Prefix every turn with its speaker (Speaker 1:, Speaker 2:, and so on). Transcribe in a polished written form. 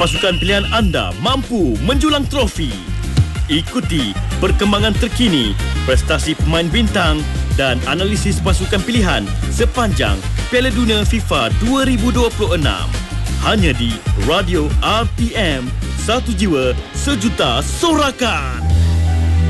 Speaker 1: Pasukan pilihan anda mampu menjulang trofi. Ikuti perkembangan terkini, prestasi pemain bintang dan analisis pasukan pilihan sepanjang Piala Dunia FIFA 2026. Hanya di Radio RTM, satu jiwa sejuta sorakan.